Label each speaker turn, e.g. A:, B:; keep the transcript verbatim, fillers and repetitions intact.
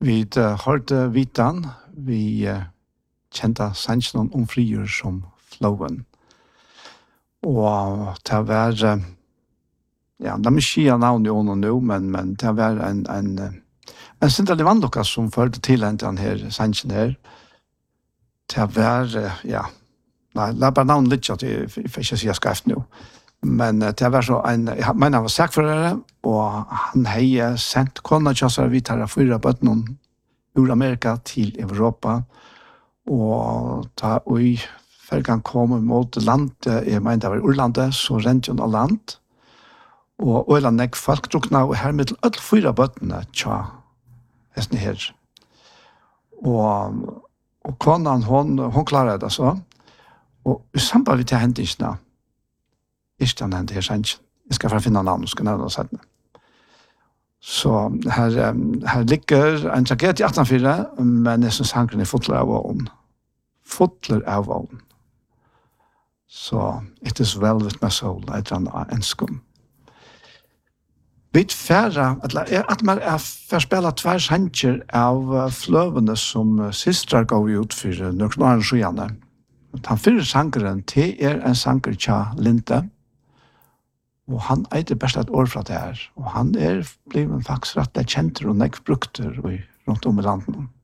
A: Vi uh, hørte Vitan, vi uh, kjente sannsjonen om frigjør som flowen. Og det var, uh, ja, det er mye navn i ånden nå, men, men det var en, en, en sindelig vannlokka som førte til en til denne sannsjonen her. Det var, uh, ja, nei, det er bare navn litt, at jeg får ikke si jeg skreft nå. Men uh, det var så en, jeg mener han var sakførere, og han hei sendt kona kjøsere vidt her av fyra bøttene ur Amerika til Europa. Og da vi fergan kom mot landet, jeg mener det var Urlandet, så rent jo noe land. Og øyland nek folk drukna, og her med til alle fyra bøttene tja, hesten her. Og, og konan, hon, hon klarer det så. Og i samband vi til hendelsene, ikke den hendte her sannsyn. Jeg skal finne navn, skal nevne oss henne. Så her, her ligger en tragedie i atten fire, men jeg synes sangren er fotler av vågen. Fotler av vågen. Så it is well with my soul, et eller annet ønsken. Vi færre, at man er forspillet tvær sanger av fløvene som systrar går ut for nøkken og sjøene. Den fyrre sangeren til er en sanger tja Linde, og han eiter best et år fra det her, og han er blevet faktisk rett det kjenter og nekv brukter rundt om i landet.